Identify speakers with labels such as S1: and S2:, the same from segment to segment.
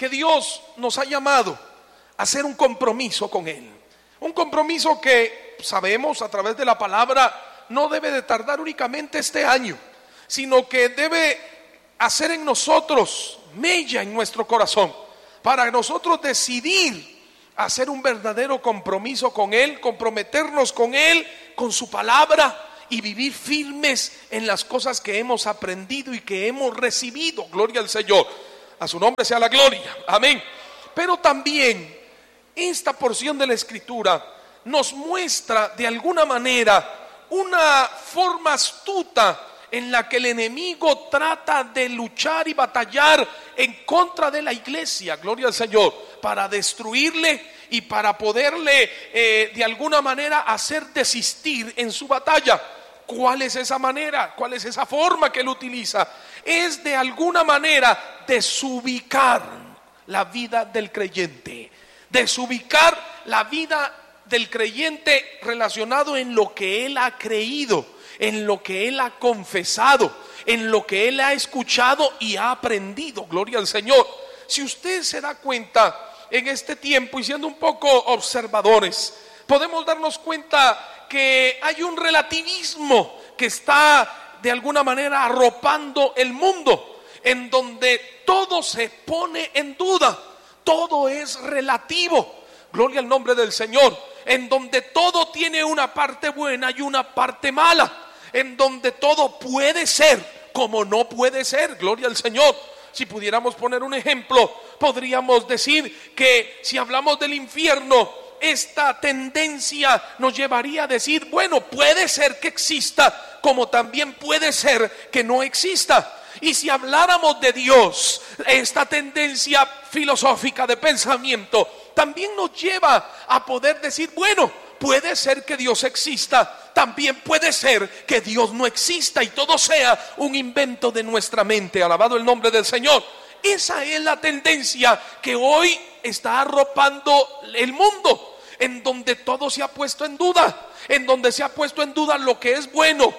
S1: que Dios nos ha llamado a hacer un compromiso con Él. Un compromiso que sabemos a través de la palabra no debe de tardar únicamente este año, sino que debe hacer en nosotros mella en nuestro corazón, para nosotros decidir hacer un verdadero compromiso con Él, comprometernos con Él, con su palabra, y vivir firmes en las cosas que hemos aprendido y que hemos recibido. Gloria al Señor, a su nombre sea la gloria, amén. Pero también esta porción de la Escritura nos muestra de alguna manera una forma astuta en la que el enemigo trata de luchar y batallar en contra de la iglesia, gloria al Señor, para destruirle y para poderle de alguna manera hacer desistir en su batalla. ¿Cuál es esa manera? ¿Cuál es esa forma que él utiliza? Es de alguna manera desubicar la vida del creyente, desubicar la vida del creyente relacionado en lo que él ha creído, en lo que él ha confesado, en lo que él ha escuchado y ha aprendido. Gloria al Señor. Si usted se da cuenta en este tiempo, y siendo un poco observadores, podemos darnos cuenta que hay un relativismo que está de alguna manera arropando el mundo, en donde todo se pone en duda, todo es relativo. Gloria al nombre del Señor. En donde todo tiene una parte buena y una parte mala, en donde todo puede ser como no puede ser. Gloria al Señor. Si pudiéramos poner un ejemplo, podríamos decir que si hablamos del infierno, esta tendencia nos llevaría a decir, bueno, puede ser que exista, como también puede ser que no exista. Y si habláramos de Dios, esta tendencia filosófica de pensamiento también nos lleva a poder decir, bueno, puede ser que Dios exista, también puede ser que Dios no exista y todo sea un invento de nuestra mente. Alabado el nombre del Señor. Esa es la tendencia que hoy está arropando el mundo, en donde todo se ha puesto en duda, en donde se ha puesto en duda lo que es bueno,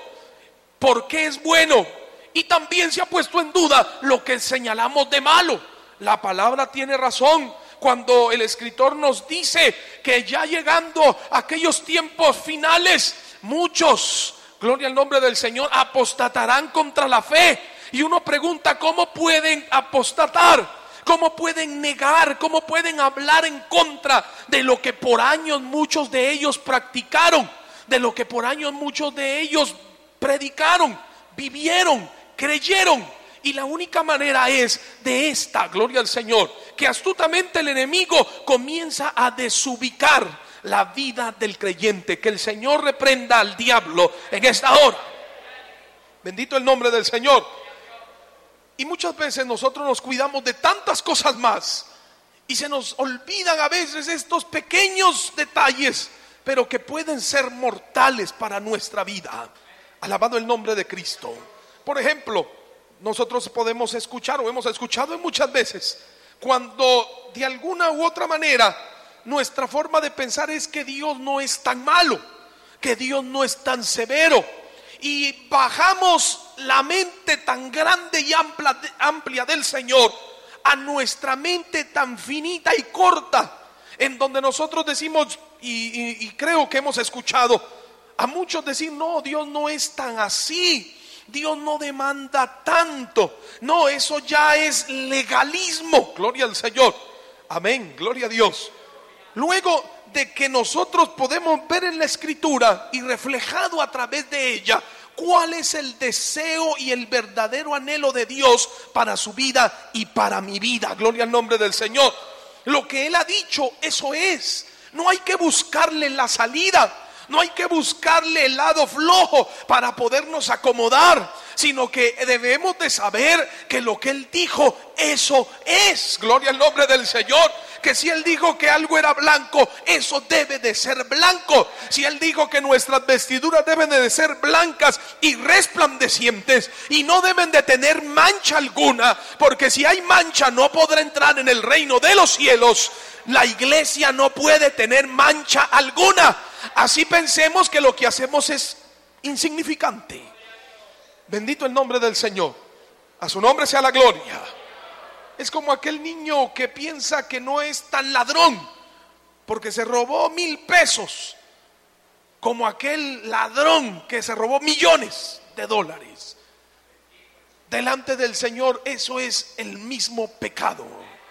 S1: por qué es bueno, y también se ha puesto en duda lo que señalamos de malo. La palabra tiene razón cuando el escritor nos dice que ya llegando a aquellos tiempos finales, muchos, gloria al nombre del Señor, apostatarán contra la fe. Y uno pregunta, ¿cómo pueden apostatar? ¿Cómo pueden negar? ¿Cómo pueden hablar en contra de lo que por años muchos de ellos practicaron? De lo que por años muchos de ellos predicaron, vivieron, creyeron. Y la única manera es de esta, gloria al Señor, que astutamente el enemigo comienza a desubicar la vida del creyente. Que el Señor reprenda al diablo en esta hora. Bendito el nombre del Señor. Y muchas veces nosotros nos cuidamos de tantas cosas más y se nos olvidan a veces estos pequeños detalles, pero que pueden ser mortales para nuestra vida. Alabado el nombre de Cristo. Por ejemplo, nosotros podemos escuchar o hemos escuchado muchas veces cuando de alguna u otra manera nuestra forma de pensar es que Dios no es tan malo, que Dios no es tan severo, y bajamos la mente tan grande y amplia del Señor a nuestra mente tan finita y corta, en donde nosotros decimos, y creo que hemos escuchado a muchos decir, no, Dios no es tan así, Dios no demanda tanto, no, eso ya es legalismo. Gloria al Señor, amén, gloria a Dios. Luego de que nosotros podemos ver en la Escritura y reflejado a través de ella cuál es el deseo y el verdadero anhelo de Dios para su vida y para mi vida. Gloria al nombre del Señor. Lo que Él ha dicho, eso es. No hay que buscarle la salida, no hay que buscarle el lado flojo para podernos acomodar, sino que debemos de saber que lo que Él dijo, eso es. Gloria al nombre del Señor. Que si Él dijo que algo era blanco, eso debe de ser blanco. Si Él dijo que nuestras vestiduras deben de ser blancas y resplandecientes y no deben de tener mancha alguna, porque si hay mancha no podrá entrar en el reino de los cielos. La iglesia no puede tener mancha alguna. Así pensemos que lo que hacemos es insignificante. Bendito el nombre del Señor. A su nombre sea la gloria. Es como aquel niño que piensa que no es tan ladrón porque se robó 1,000 pesos, como aquel ladrón que se robó millones de dólares. Delante del Señor eso es el mismo pecado.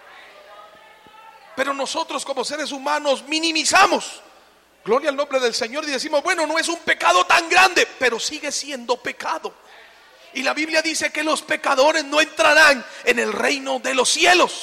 S1: Pero nosotros como seres humanos minimizamos, gloria al nombre del Señor, y decimos, bueno, no es un pecado tan grande, pero sigue siendo pecado. Y la Biblia dice que los pecadores no entrarán en el reino de los cielos.